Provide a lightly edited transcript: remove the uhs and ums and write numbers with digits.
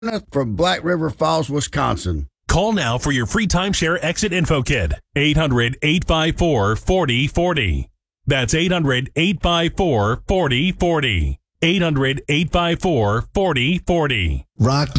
from Black River Falls, Wisconsin. Call now for your free timeshare exit info kit. 800-854-4040. That's 800-854-4040. 800-854-4040. Rock